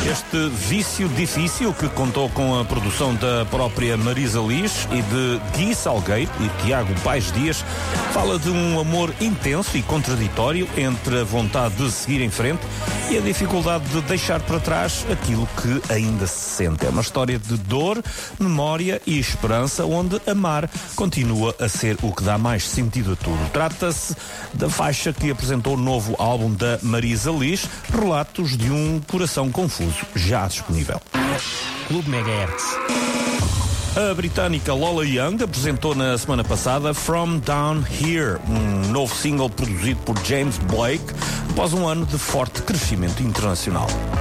Este vício difícil, que contou com a produção da própria Marisa Liz e de Gui Salgueiro e Tiago Paes Dias, fala de um amor intenso e contraditório entre a vontade de seguir em frente e a dificuldade de deixar para trás aquilo que ainda se sente. É uma história de dor, memória e esperança, onde amar continua a ser o que dá mais sentido a tudo. Trata-se da faixa que apresentou o novo álbum da Marisa Liz, Relatos de um Coração Confuso, já disponível. Clube Megahertz. A britânica Lola Young apresentou na semana passada From Down Here, um novo single produzido por James Blake, após um ano de forte crescimento internacional.